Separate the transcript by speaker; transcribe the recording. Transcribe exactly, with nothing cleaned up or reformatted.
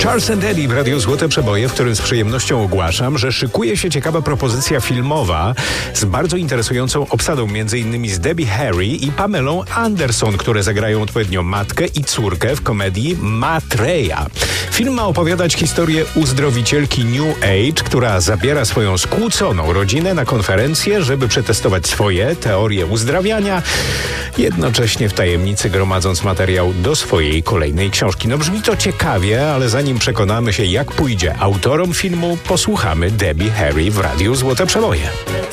Speaker 1: Charles and Eddie w Radiu Złote Przeboje, w którym z przyjemnością ogłaszam, że szykuje się ciekawa propozycja filmowa z bardzo interesującą obsadą, między innymi z Debbie Harry i Pamelą Anderson, które zagrają odpowiednio matkę i córkę w komedii Matreja. Film ma opowiadać historię uzdrowicielki New Age, która zabiera swoją skłóconą rodzinę na konferencję, żeby przetestować swoje teorie uzdrawiania, jednocześnie w tajemnicy gromadząc materiał do swojej kolejnej książki. No brzmi to ciekawie, ale zanim przekonamy się, jak pójdzie autorom filmu, posłuchamy Debbie Harry w Radiu Złote Przeboje.